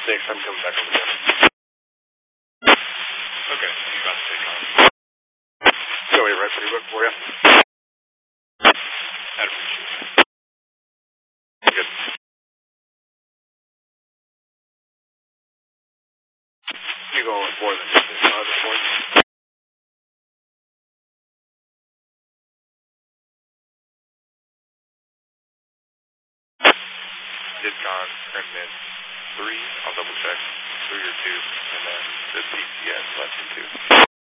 6, I'm coming back over there. Okay, you about to take off. So, wait, right, pretty good for you. I'd appreciate that. Good. You go with more than just this other point. Didcon, Remnant 3, I'll double check, 3 or 2, and then the PCS less than 2.